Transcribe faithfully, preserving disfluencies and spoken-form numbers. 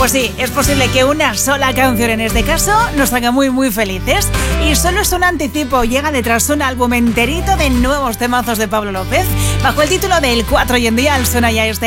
Pues sí, es posible que una sola canción en este caso nos haga muy muy felices. Y solo es un anticipo, llega detrás un álbum enterito de nuevos temazos de Pablo López, bajo el título del cuatro y en Dial suena ya este